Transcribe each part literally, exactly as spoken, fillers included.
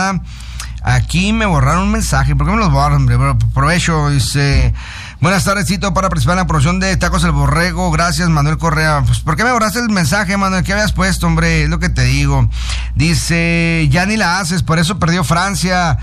nada. Aquí me borraron un mensaje. ¿Por qué me los borraron, hombre? Provecho, dice... Buenas tardes, Tito, para participar en la promoción de Tacos El Borrego. Gracias, Manuel Correa. Pues, ¿por qué me borraste el mensaje, Manuel? ¿Qué habías puesto, hombre? Es lo que te digo. Dice, ya ni la haces, por eso perdió Francia.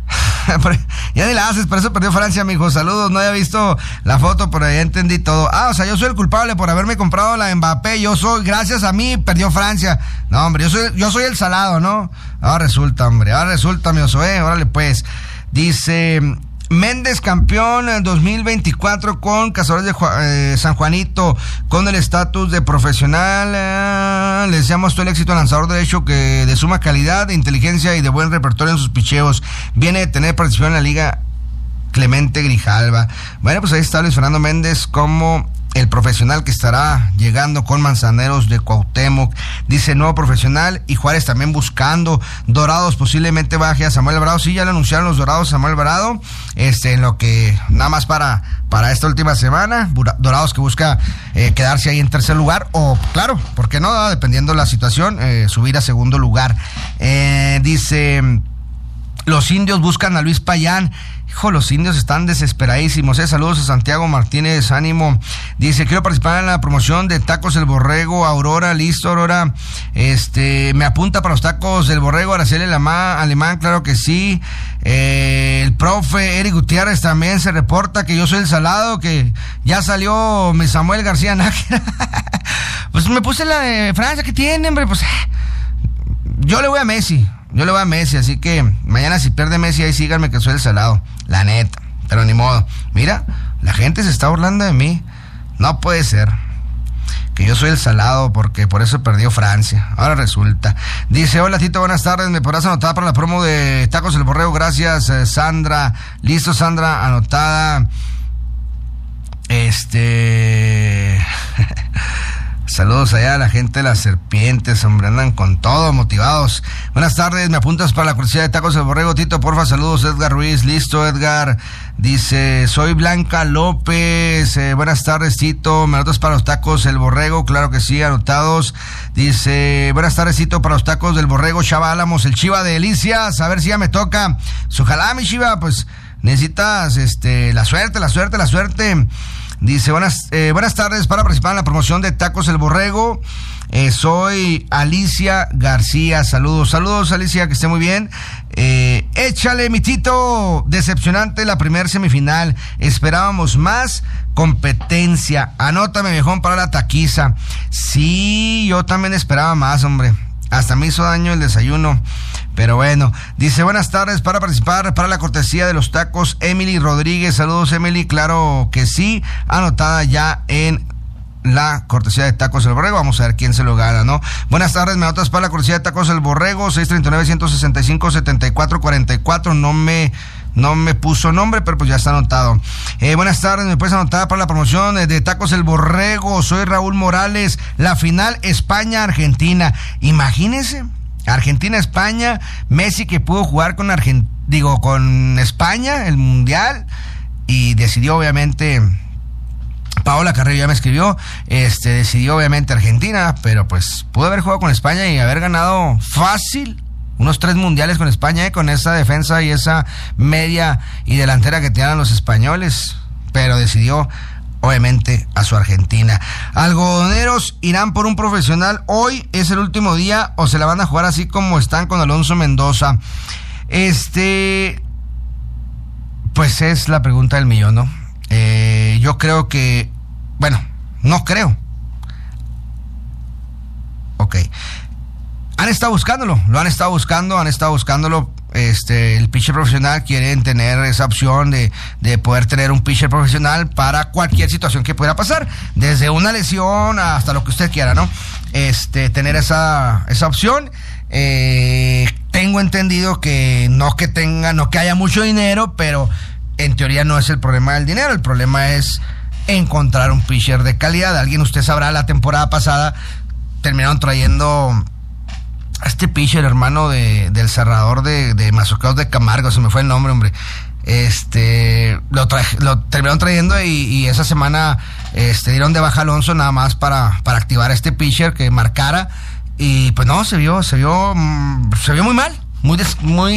Ya ni la haces, por eso perdió Francia, mijo. Saludos, no había visto la foto, pero ya entendí todo. Ah, o sea, yo soy el culpable por haberme comprado la Mbappé. Yo soy, gracias a mí, perdió Francia. No, hombre, yo soy, yo soy el salado, ¿no? Ahora resulta, hombre, ahora resulta, mi oso, eh. Órale, pues. Dice... Méndez campeón en dos mil veinticuatro con Cazadores de Ju- eh, San Juanito, con el estatus de profesional. Eh, le deseamos todo el éxito al lanzador derecho, que de suma calidad, de inteligencia y de buen repertorio en sus picheos. Viene de tener participación en la liga Clemente Grijalva. Bueno, pues ahí está Luis Fernando Méndez como el profesional que estará llegando con Manzaneros de Cuauhtémoc. Dice nuevo profesional, y Juárez también buscando. Dorados posiblemente baje a Samuel Alvarado. Sí, ya lo anunciaron los Dorados, Samuel Alvarado. Este, en lo que nada más para, para esta última semana. Dorados que busca eh, quedarse ahí en tercer lugar. O, claro, ¿por qué no? Dependiendo de la situación, eh, subir a segundo lugar. Eh, dice... Los indios buscan a Luis Payán. Hijo, los indios están desesperadísimos. Eh. Saludos a Santiago Martínez, ánimo. Dice, quiero participar en la promoción de Tacos El Borrego. Aurora, listo, Aurora. Este, me apunta para los Tacos del Borrego. Araceli Alemán, Alemán, claro que sí. Eh, el profe Eric Gutiérrez también se reporta que yo soy el salado, que ya salió mi Samuel García Nájera. Pues me puse la de Francia, ¿qué tiene, hombre? Pues yo le voy a Messi. Yo le voy a Messi, así que mañana si pierde Messi, ahí síganme que soy el salado. La neta, pero ni modo. Mira, la gente se está burlando de mí. No puede ser que yo soy el salado, porque por eso perdió Francia. Ahora resulta. Dice, hola Tito, buenas tardes. ¿Me podrás anotar para la promo de Tacos El Borrego? Gracias, eh, Sandra. Listo, Sandra, anotada. Este... Saludos allá a la gente de las serpientes, hombre, andan con todo, motivados. Buenas tardes, me apuntas para la cortesía de Tacos El Borrego, Tito, porfa, saludos, Edgar Ruiz. Listo, Edgar. Dice, soy Blanca López, eh, buenas tardes, Tito, me anotas para los Tacos El Borrego, claro que sí, anotados. Dice, buenas tardes, Tito, para los Tacos del Borrego, Chava Álamos, el Chiva de Delicias, a ver si ya me toca. Pues, ojalá, mi Chiva, pues necesitas este la suerte, la suerte, la suerte. Dice, buenas, eh, buenas tardes, para participar en la promoción de Tacos El Borrego. Eh, soy Alicia García. Saludos, saludos, Alicia, que esté muy bien. Eh, échale, mi Tito. Decepcionante la primer semifinal. Esperábamos más competencia. Anótame, viejón, para la taquiza. Sí, yo también esperaba más, hombre. Hasta me hizo daño el desayuno. Pero bueno, dice, buenas tardes, para participar para la cortesía de los tacos, Emily Rodríguez. Saludos, Emily, claro que sí, anotada ya en la cortesía de Tacos El Borrego. Vamos a ver quién se lo gana, ¿no? Buenas tardes, me anotas para la cortesía de Tacos El Borrego, seis tres nueve, uno seis cinco, siete cuatro cuatro cuatro. No me... No me puso nombre, pero pues ya está anotado. Eh, buenas tardes, me puedes anotar para la promoción de Tacos El Borrego. Soy Raúl Morales. La final España-Argentina. Imagínense, Argentina-España. Messi, que pudo jugar con Argentina, digo, con España, el Mundial, y decidió obviamente... Paola Carrillo ya me escribió, este, decidió obviamente Argentina, pero pues pudo haber jugado con España y haber ganado fácil unos tres mundiales con España, eh, con esa defensa y esa media y delantera que tenían los españoles, pero decidió obviamente a su Argentina. Algodoneros irán por un profesional. Hoy es el último día, o se la van a jugar así como están con Alonso Mendoza. Este, pues es la pregunta del millón, ¿no? Eh, yo creo que, bueno, no creo. Ok. Han estado buscándolo, lo han estado buscando, han estado buscándolo. Este, el pitcher profesional, quieren tener esa opción de, de poder tener un pitcher profesional para cualquier situación que pueda pasar, desde una lesión hasta lo que usted quiera, ¿no? Este, tener esa, esa opción. Eh, tengo entendido que no que tenga, no que haya mucho dinero, pero en teoría no es el problema del dinero, el problema es encontrar un pitcher de calidad. Alguien, usted sabrá, la temporada pasada terminaron trayendo a este pitcher, hermano de, del cerrador de, de Mazacotes de Camargo, se me fue el nombre, hombre. Este, lo, traje, lo terminaron trayendo y, y esa semana este, dieron de baja a Alonso nada más para, para activar a este pitcher que marcara. Y pues no, se vio, se vio, se vio muy mal, muy, des, muy